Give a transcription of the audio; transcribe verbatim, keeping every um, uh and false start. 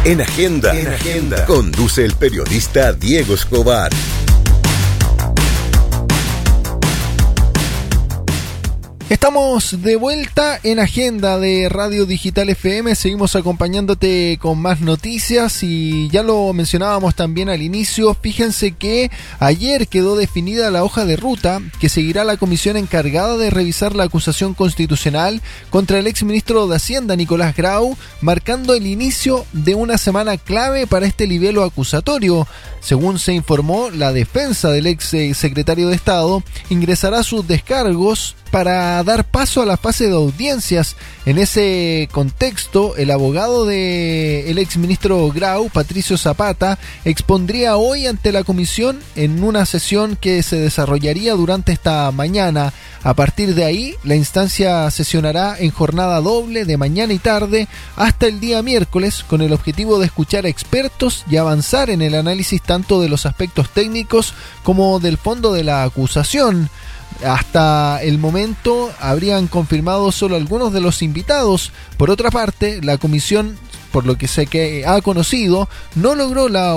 En Agenda, en Agenda, conduce el periodista Diego Escobar. Estamos de vuelta en Agenda de Radio Digital F M, seguimos acompañándote con más noticias y ya lo mencionábamos también al inicio. Fíjense que ayer quedó definida la hoja de ruta que seguirá la comisión encargada de revisar la acusación constitucional contra el exministro de Hacienda Nicolás Grau, marcando el inicio de una semana clave para este libelo acusatorio. Según se informó, la defensa del ex secretario de Estado ingresará sus descargos para dar paso a la fase de audiencias. En ese contexto, el abogado del exministro Grau, Patricio Zapata, expondría hoy ante la comisión en una sesión que se desarrollaría durante esta mañana. A partir de ahí, la instancia sesionará en jornada doble de mañana y tarde hasta el día miércoles, con el objetivo de escuchar a expertos y avanzar en el análisis tanto de los aspectos técnicos como del fondo de la acusación. Hasta el momento habrían confirmado solo algunos de los invitados. Por otra parte, la comisión, por lo que se que ha conocido, no logró la